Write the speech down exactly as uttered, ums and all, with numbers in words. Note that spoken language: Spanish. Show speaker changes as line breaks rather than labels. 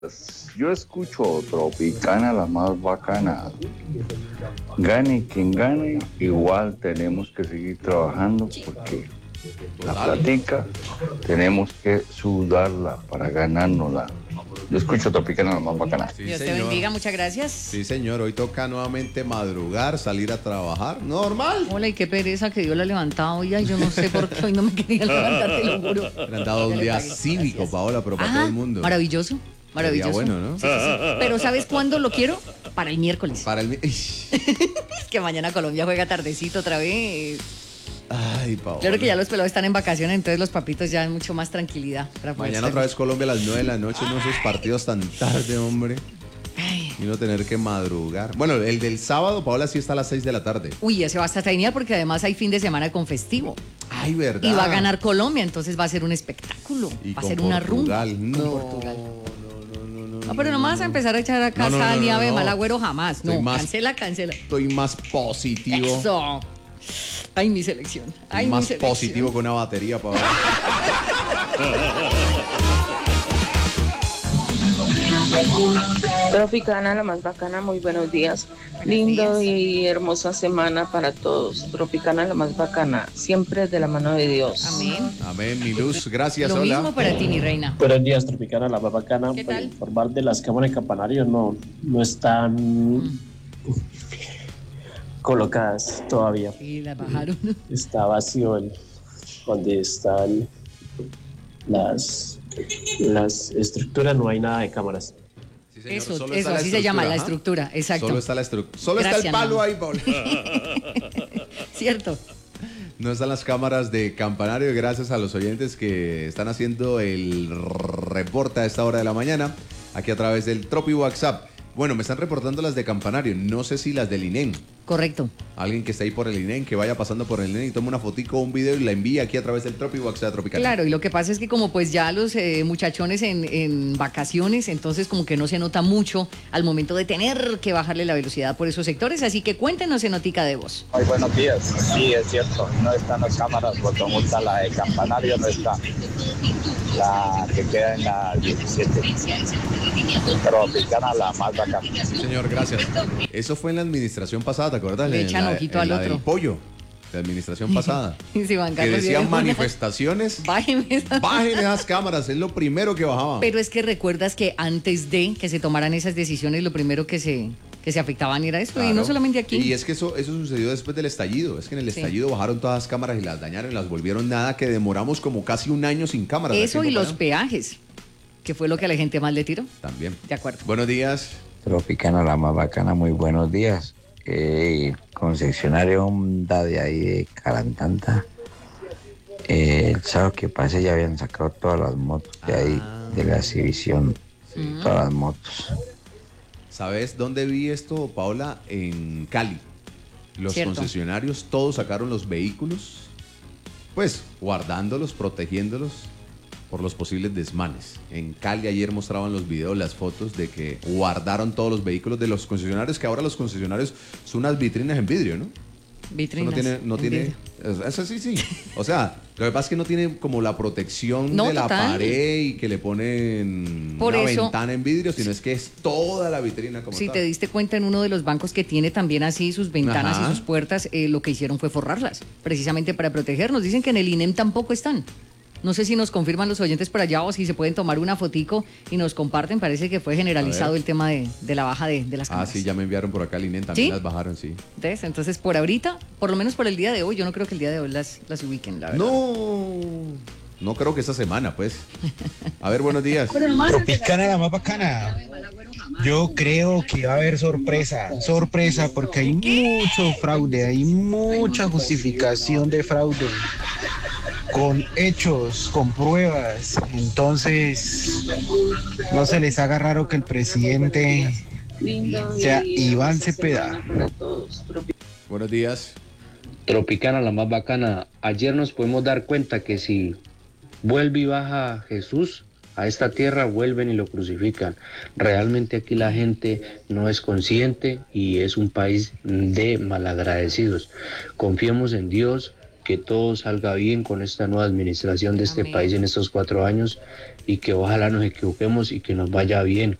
Yo escucho Tropicana, la más bacana. Gane quien gane, igual tenemos que seguir trabajando porque la platica tenemos que sudarla para ganárnosla. Yo escucho Tropicana, la más bacana.
Sí,
Dios te
señor.
bendiga, muchas gracias.
Sí, señor, hoy toca nuevamente madrugar, salir a trabajar, normal.
Hola, y qué pereza que Dios la ha levantado hoy. Ay, yo no sé por qué hoy no me quería levantar, te lo juro.
Le han dado
Ya
un
le
día
pagué.
cívico,
Gracias.
Paola, pero para
Ah,
todo el mundo.
maravilloso, maravilloso.
Sería bueno, ¿no?
Sí, sí, sí. Pero ¿sabes cuándo lo quiero? Para el miércoles.
Para el... mi-
Es que mañana Colombia juega tardecito otra vez.
Ay, Paola.
Claro que ya los pelados están en vacaciones, entonces los papitos ya han mucho más tranquilidad. Para poder
Mañana
estar-
otra vez Colombia a las nueve de la noche, no esos partidos tan tarde, hombre.
Ay.
Y no tener que madrugar. Bueno, el del sábado, Paola, sí está a las seis de la tarde.
Uy, ese va a estar genial porque además hay fin de semana con festivo.
Ay, verdad.
Y va a ganar Colombia, entonces va a ser un espectáculo.
Y
va a
con
ser una rumba.
Portugal. No,
Con Portugal.
no, no, no, no.
No, pero no vas a empezar a echar acá
No, no,
sal
no,
ni
no,
ave
no.
mal agüero jamás. No,
Estoy más-
cancela, cancela.
Estoy más positivo.
Eso. Ay, mi selección. Ay, mi
más
selección.
positivo que una batería, Paola.
Tropicana, la más bacana, muy buenos días. Lindo
días.
y hermosa semana para todos. Tropicana, la más bacana, siempre de la mano de Dios.
Amén.
Amén, mi luz. Gracias,
Lo
hola.
mismo para ti, mi reina.
Buenos días, Tropicana, la más bacana.
¿Qué
Para
tal?
informar de las cámaras de campanario, no, no están colocadas todavía.
Sí, la bajaron.
Está vacío el, donde están las, las estructuras, no hay nada de cámaras.
Sí, señor,
Eso,
solo
eso,
está la
así se llama, la
ajá.
estructura. Exacto.
Solo está la estructura. Solo está el
Gracias,
palo
mamá.
ahí, Paola.
Cierto.
No están las cámaras de campanario, gracias a los oyentes que están haciendo el reporte a esta hora de la mañana, aquí a través del Tropi WhatsApp. Bueno, me están reportando las de campanario, no sé si las del I N E M.
Correcto.
Alguien que esté ahí por el I N E M, que vaya pasando por el I N E M y tome una fotico o un video y la envíe aquí a través del Tropi WhatsApp Tropical.
Claro, y lo que pasa es que como pues ya los eh, muchachones en, en vacaciones, entonces como que no se nota mucho al momento de tener que bajarle la velocidad por esos sectores, así que cuéntenos en notica de voz.
Muy buenos días. Sí, es cierto. No están las cámaras, porque como está la de campanario, no está. La que queda en la diecisiete. Tropicana, la más bacana.
Sí, señor, gracias. Eso fue en la administración pasada, ¿te acuerdas?
Le
En
echan
la-
ojito
en
al
la
otro.
del pollo, la administración pasada.
Sí, Juan
Que
Carlos,
decían
yo-
manifestaciones.
Bájenme esa-
Bajen esas cámaras, es lo primero que bajaban.
Pero es que recuerdas que antes de que se tomaran esas decisiones, lo primero que se, que se afectaban era eso, y
Claro.
no solamente aquí.
Y es que eso, eso sucedió después del estallido. Es que en el
Sí.
estallido bajaron todas las cámaras y las dañaron y las volvieron nada, que demoramos como casi un año sin cámaras. de
Eso
tiempo
y
para
los
allá.
peajes, que fue lo que a la gente más le tiró.
También.
De acuerdo.
Buenos días.
Tropicana, la más bacana, muy buenos días. Eh, concesionario Honda de ahí de Calantanta. Eh, el sábado que pase ya habían sacado todas las motos de ahí, de la exhibición. Todas las motos.
¿Sabes dónde vi esto, Paola? En Cali. Los
Cierto.
concesionarios todos sacaron los vehículos, pues guardándolos, protegiéndolos por los posibles desmanes. En Cali ayer mostraban los videos, las fotos de que guardaron todos los vehículos de los concesionarios, que ahora los concesionarios son unas vitrinas en vidrio, ¿no? Eso
Vitrinas.
no tiene, no
en
tiene,
vidrio.
eso sí, sí. O sea, lo que pasa es que no tiene como la protección
No,
de la
total.
pared y que le ponen
Por
una
eso-
ventana en vidrio, sino es que es toda la vitrina como
Si
tal.
te diste cuenta, en uno de los bancos que tiene también así sus ventanas
Ajá.
y sus puertas, eh, lo que hicieron fue forrarlas, precisamente para protegernos. Dicen que en el I N E M tampoco están. No sé si nos confirman los oyentes por allá o si se pueden tomar una fotico y nos comparten. Parece que fue generalizado
A ver.
el tema de, de la baja de, de las
Ah,
cámaras.
sí, ya me enviaron por acá el I N E M, también
¿Sí?
las bajaron, sí.
¿Ves? Entonces, por ahorita, por lo menos por el día de hoy, yo no creo que el día de hoy las, las ubiquen, la verdad.
No, no creo que esta semana, pues. A ver, buenos días.
Tropicana, la más bacana. Yo creo que va a haber sorpresa, sorpresa, porque hay mucho fraude, hay mucha justificación de fraude, con hechos, con pruebas. Entonces, no se les haga raro que el presidente
Lindo
sea
y
Iván
hermosa
Cepeda.
semana para todos.
Buenos días.
Tropicana, la más bacana. Ayer nos podemos dar cuenta que si vuelve y baja Jesús a esta tierra, vuelven y lo crucifican. Realmente aquí la gente no es consciente y es un país de malagradecidos. Confiemos en Dios, que todo salga bien con esta nueva administración de este
Amén.
país en estos cuatro años y que ojalá nos equivoquemos y que nos vaya bien.